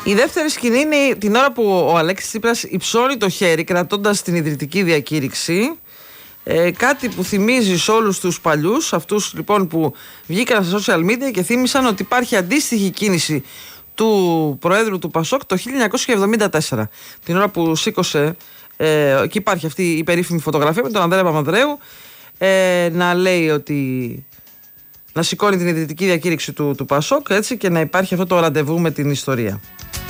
Η δεύτερη σκηνή είναι την ώρα που ο Αλέξης Τσίπρας υψώνει το χέρι κρατώντας την ιδρυτική διακήρυξη. Κάτι που θυμίζει σε όλους τους παλιούς, αυτούς λοιπόν που βγήκαν στα social media και θύμισαν ότι υπάρχει αντίστοιχη κίνηση του Προέδρου του Πασόκ το 1974. Την ώρα που σήκωσε, και υπάρχει αυτή η περίφημη φωτογραφία με τον Ανδρέα Παπανδρέου να λέει ότι να σηκώνει την ιδρυτική διακήρυξη του Πασόκ, έτσι, και να υπάρχει αυτό το ραντεβού με την ιστορία.